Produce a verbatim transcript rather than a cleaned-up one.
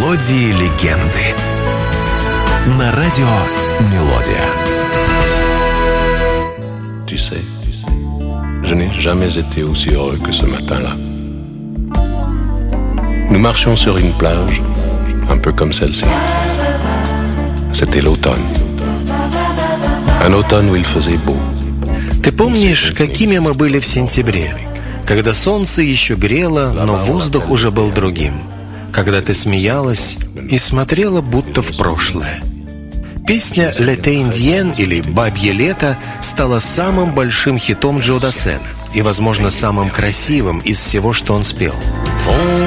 Мелодии легенды. На радио Мелодия. Tu sais, je n'ai jamais été aussi heureux que ce matin-là. Nous marchions sur une plage, un peu comme celle-ci. C'était l'automne. Un automne où il faisait beau. Ты помнишь, какими мы были в сентябре? Когда солнце еще грело, но воздух уже был другим. Когда ты смеялась и смотрела будто в прошлое. Песня «L'été indien» или «Бабье лето» стала самым большим хитом Джо Дассена и, возможно, самым красивым из всего, что он спел.